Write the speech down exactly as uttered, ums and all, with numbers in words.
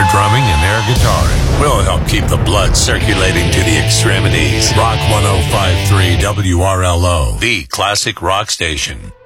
drumming and air guitaring. We'll help keep the blood circulating to the extremities. Rock one oh five point three W R L O, the classic rock station.